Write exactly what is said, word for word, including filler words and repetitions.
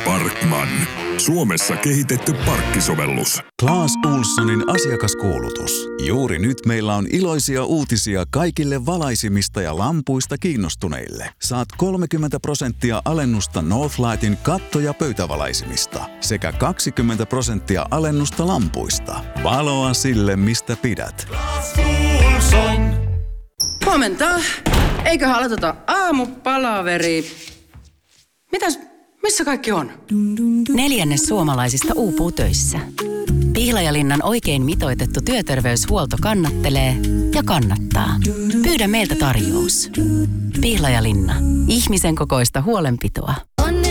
Parkman. Suomessa kehitetty parkkisovellus. Claes Ohlsonin asiakaskuulutus. Juuri nyt meillä on iloisia uutisia kaikille valaisimista ja lampuista kiinnostuneille. Saat kolmekymmentä prosenttia alennusta Northlightin katto- ja pöytävalaisimista sekä kaksikymmentä prosenttia alennusta lampuista. Valoa sille, mistä pidät. Claes Ohlson. Huomenta. Eiköhän aloiteta aamupalaveri. Mitäs, missä kaikki on? Neljännes suomalaisista uupuu töissä. Pihlajalinnan oikein mitoitettu työterveyshuolto kannattelee ja kannattaa. Pyydä meiltä tarjous. Pihlajalinna. Ihmisen kokoista huolenpitoa.